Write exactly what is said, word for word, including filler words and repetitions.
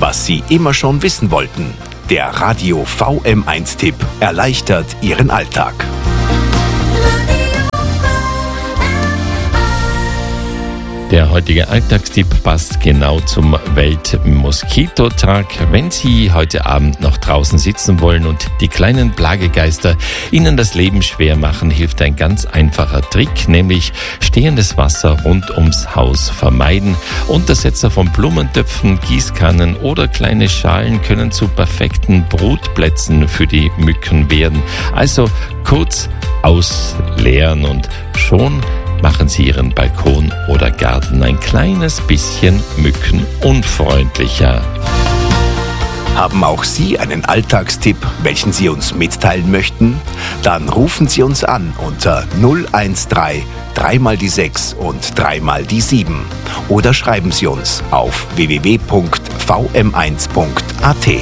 was Sie immer schon wissen wollten. Der Radio V M eins Tipp erleichtert Ihren Alltag. Der heutige Alltagstipp passt genau zum Weltmoskitotag. Wenn Sie heute Abend noch draußen sitzen wollen und die kleinen Plagegeister Ihnen das Leben schwer machen, hilft ein ganz einfacher Trick, nämlich stehendes Wasser rund ums Haus vermeiden. Untersetzer von Blumentöpfen, Gießkannen oder kleine Schalen können zu perfekten Brutplätzen für die Mücken werden. Also kurz ausleeren und schon machen Sie Ihren Balkon oder Garten ein kleines bisschen mückenunfreundlicher. Haben auch Sie einen Alltagstipp, welchen Sie uns mitteilen möchten? Dann rufen Sie uns an unter null eins drei, drei mal die sechs und drei mal die sieben oder schreiben Sie uns auf w w w punkt v m eins punkt a t.